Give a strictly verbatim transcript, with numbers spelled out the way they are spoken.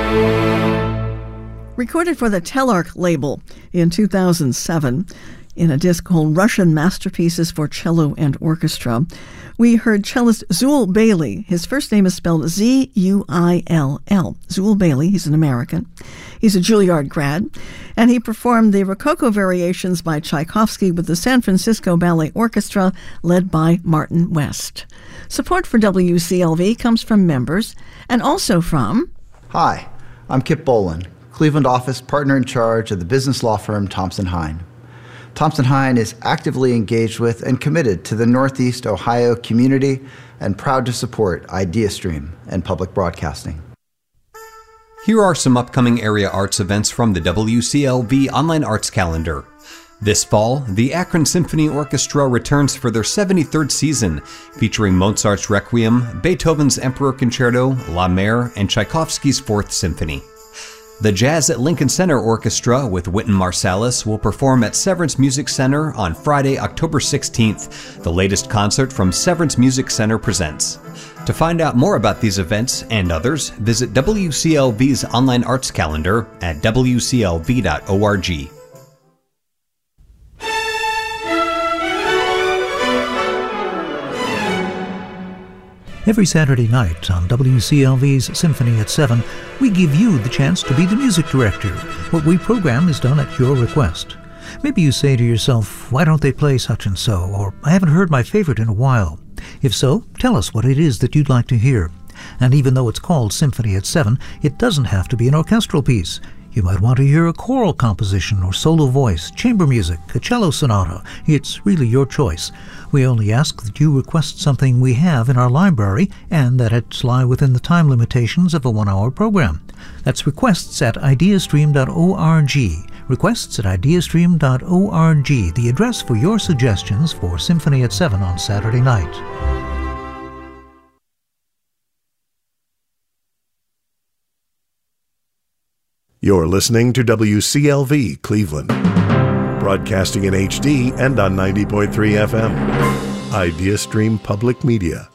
Recorded for the Telarc label in two thousand seven in a disc called Russian Masterpieces for Cello and Orchestra, we heard cellist Zuill Bailey. His first name is spelled Z U I L L. Zuill Bailey, he's an American. He's a Juilliard grad, and he performed the Rococo Variations by Tchaikovsky with the San Francisco Ballet Orchestra, led by Martin West. Support for W C L V comes from members, and also from... Hi, I'm Kip Bolin, Cleveland office partner in charge of the business law firm Thompson Hine. Thompson Hine is actively engaged with and committed to the Northeast Ohio community and proud to support IdeaStream and public broadcasting. Here are some upcoming area arts events from the W C L V Online Arts Calendar. This fall, the Akron Symphony Orchestra returns for their seventy-third season, featuring Mozart's Requiem, Beethoven's Emperor Concerto, La Mer, and Tchaikovsky's Fourth Symphony. The Jazz at Lincoln Center Orchestra with Wynton Marsalis will perform at Severance Music Center on Friday, October sixteenth. The latest concert from Severance Music Center presents. To find out more about these events and others, visit W C L V's online arts calendar at W C L V dot org. Every Saturday night on W C L V's Symphony at seven, we give you the chance to be the music director. What we program is done at your request. Maybe you say to yourself, why don't they play such and so? Or, I haven't heard my favorite in a while. If so, tell us what it is that you'd like to hear. And even though it's called Symphony at seven, it doesn't have to be an orchestral piece. You might want to hear a choral composition or solo voice, chamber music, a cello sonata. It's really your choice. We only ask that you request something we have in our library and that it lie within the time limitations of a one-hour program. That's requests at ideastream dot org. Requests at ideastream dot org, the address for your suggestions for Symphony at seven on Saturday night. You're listening to W C L V Cleveland, broadcasting in H D and on ninety point three F M. IdeaStream Public Media.